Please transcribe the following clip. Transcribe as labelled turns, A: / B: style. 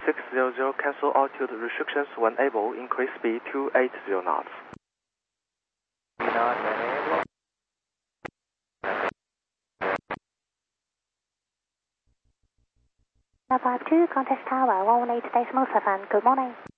A: 600, cancel altitude restrictions when able, increase speed to 80 knots.
B: Now 52, contact tower 118.7, good morning.